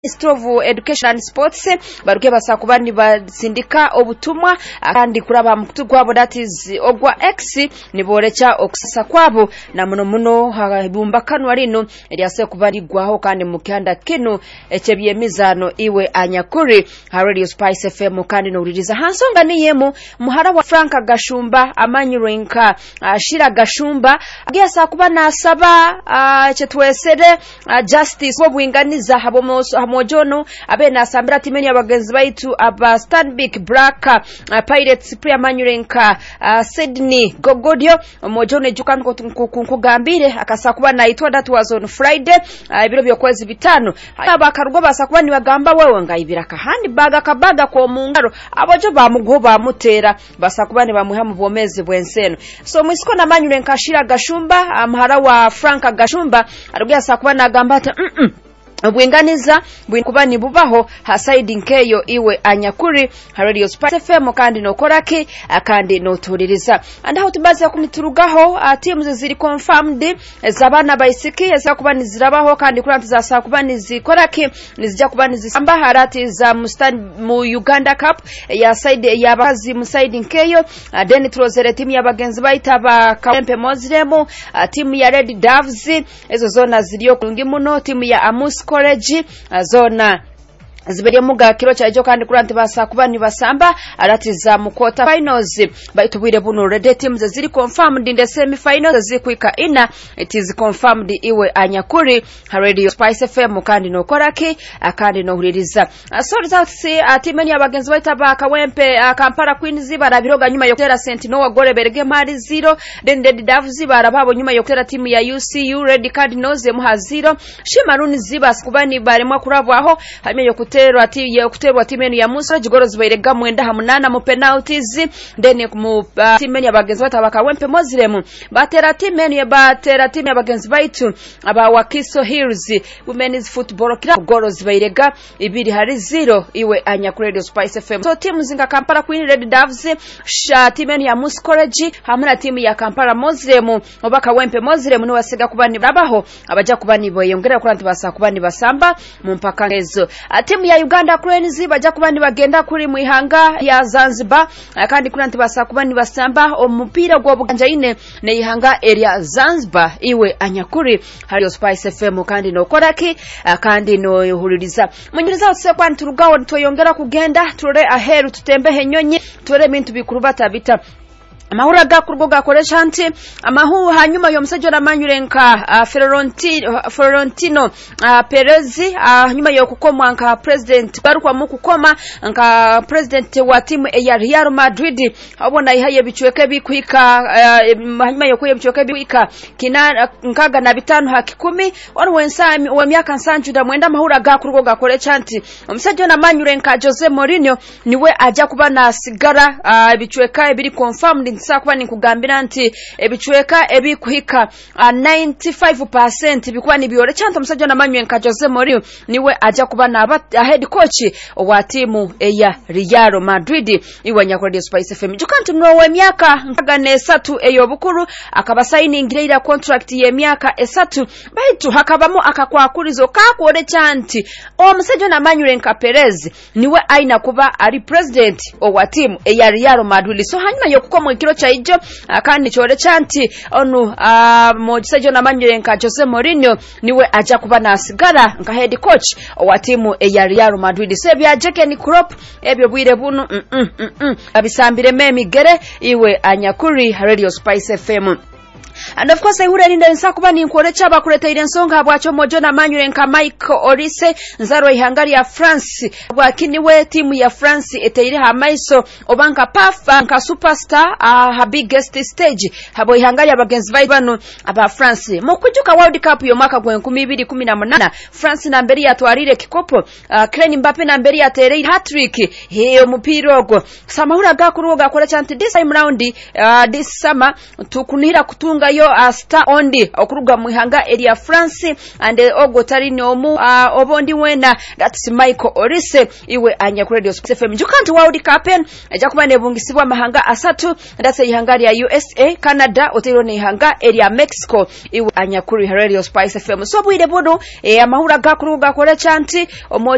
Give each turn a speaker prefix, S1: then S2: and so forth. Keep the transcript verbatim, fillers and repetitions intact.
S1: Ministry of Education and Sports baruke basakubani basindika obutumwa kandi kuraba mukutu gwabo that is ogwa X niborecha okusasa kwabo na muno muno habumba kanwa lino eliase kubaligwaho kandi mukanda kino echebyemizano iwe anyakuri ha Radio Spice F M kandi no uririza hansonga niyemu muhara wa Franka Gashumba amanyurenka ashira Gashumba agesa kuba nasaba uh, chetwesere uh, justice obwinganiza habo mojono abena sambira timeni abagenzi baitu aba Stanbic Braka uh, Pirates Priya Manyurenka uh, Sydney Gogodio mojono ejukan kugambire akasakuba naitwa that was on Friday uh, biro byokwezi bitano abakarugo basakuba ni bagamba wewe ngayibira kahandi baga kabaga ko mungaro abojo bamugoba mutera basakuba ni bamuha mu bomezi bwenseno so mwisiko na Manyurenka ashira Gashumba amhara wa Franka Gashumba arugya sakuba nagamba ata mm -mm. Bwinganiza bwikubani bubaho hasaidi nkeyo iwe anyakuri ha Radio Spice F M kandi nokoraki akandi notuririza andaho tubaza kumiturugaho teams ziri confirmed zabana baisiki yazakubani zirabaho kandi kurantu za sakubani zikoraki nizija kubani zisamba harati za mustan mu Uganda Cup ya side ya bazi musaidi nkeyo then trozere team ya bagenzi baitaba Kawempe Mozremo team ya Red Doves ezo zona ziriyo kungi muno team ya Amus College zona ziberiye muga kilo cha ejo kandi kuranti basakubani basamba aratiza mu quarter finals baitubwire buno red teams ziri confirmed in the semi finals zikwika ina it is confirmed iwe anyakuri ha Radio Spice F M kandi no koraki akandi no huririza sorry that say atimeni abagenzi baita ba Kawempe Kampala Queens barabiroga nyuma yo kutera Sentinel wa gole berege mari zero then Red Doves barababo nyuma yo kutera timu ya U C U Red Cardinals mu haziro Shimaruni ziba sakubani baremwa kurabwaho hanyuma yo kuterwa ati ya kuterwa timeni ya Musa jigoro zibairega mwenda hamunana mu penalties then mu uh, timeni abagenzi bata Bakawempe Mozremo batera timeni ya batera timeni abagenzi baitu aba Wakiso Hills Women's Football Club goro zibairega ibiri hari zero iwe anyakuri Radio Spice F M so timu zinga Kampala Queen Red Doves sha timeni ya Mus College hamuna timu ya Kampala Mozremo Bakawempe Mozremo no wasega kubani babaho abaja kubani boyongera kuranti basa kubani basamba mu mpaka ngezo timu ya Uganda Cranes baja kubani bagenda kuri muihanga ya Zanzibar kandi kuranti basa kubani basamba omupira gwo buganja ine ne ihanga area Zanzibar iwe anyakuri Radio Spice F M kandi no koraki kandi no yuhuririza munyiriza utse kwa nturugawo toyongera kugenda turore aheru tutembe henyonyi tore mintu bikurubata bita Mahura gakurgo gakoresha hanti amahu hanyuma yo msajo na Manyurenka uh, Florentino uh, Florentino uh, Perez uh, nyuma yo kukomwa nka president barukwa mu kukoma nka president wa timu ya Real Madrid abona ihaye bichweke bikwika uh, nyuma yo kuye bichweke bikwika kina uh, nkaga na bitano hakikumi wanu wensami wa miaka nsanju da mwenda mahura gakurgo gakoresha hanti msajo na Manyurenka Jose Mourinho niwe aja kuba na sigara uh, bichweka biri confirmed sakuba ni kugambira nti ebichweka ebikuhika uh, ninety-five percent bikuba ni biore chanto msajo na Manyurenka Jose Mourinho niwe aja kuba na head coach wa timu ya Real Madrid iwe nyakuri Spice F M jukantu mwe myaka nkaga nesatu eyo bukuru akaba signing ira contract ye myaka esatu baitu hakabamo akakwakurizo kakore chanti o msajo na Manyurenka Perez niwe aina kuba ari president wa timu ya Real Madrid so hanyuma yo kukomwe kilo cha ijo akandi chore chanti onu uh, mojisajo na Manyurenka Jose Mourinho niwe aja kuba na sigara nka head coach wa timu ya Real Madrid sebya jeke ni crop ebyo bwire bunu mm -mm, mm -mm. abisambire memi gere iwe anyakuri Radio Spice F M and of course I would inda nsakuba ni nkorecha bakureta ile nsonga abwacho mojo na Manyurenka Michael Olise nzaro ihangari ya France bwakini we timu ya France eteire ha maiso obanka pafa nka superstar uh, ha biggest stage habo ihangari abagenzi baibano aba France mu kujuka World Cup yo mwaka gwa twenty eighteen France na mbere yatwarire kikopo uh, Kylian Mbappe na mbere yatere hat-trick heyo mupira ogwo samahura gakuruga korecha anti this time round uh, this summer tukunira kutunga yo uh, star ondi okuruga muhanga area France and uh, ogo tarini omu uh, obondi wena that's Michael Olise iwe anya ku Radio Spice F M jukanti World Cup eja kubane bungisibwa mahanga asatu ndase ihangari ya U S A Canada otero ne ihanga area Mexico iwe anya ku Radio Spice F M so bwire bodo e amahura gakuruga kore chanti omo